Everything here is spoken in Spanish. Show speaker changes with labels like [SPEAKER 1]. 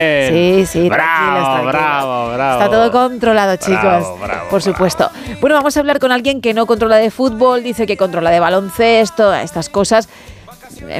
[SPEAKER 1] Sí, tranquilos.
[SPEAKER 2] Bravo.
[SPEAKER 1] Está todo controlado, chicos. Por supuesto. Bueno, vamos a hablar con alguien que no controla de fútbol, dice que controla de baloncesto, estas cosas.